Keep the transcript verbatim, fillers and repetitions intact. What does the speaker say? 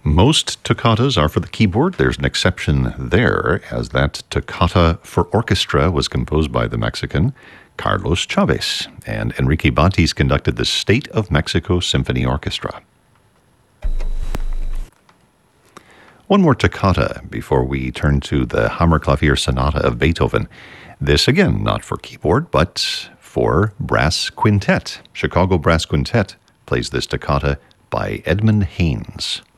Most toccatas are for the keyboard. There's an exception there, as that toccata for orchestra was composed by the Mexican Carlos Chavez, and Enrique Bantis conducted the State of Mexico Symphony Orchestra. One more toccata before we turn to the Hammerklavier Sonata of Beethoven. This, again, not for keyboard, but for brass quintet. Chicago Brass Quintet plays this toccata by Edmund Haynes.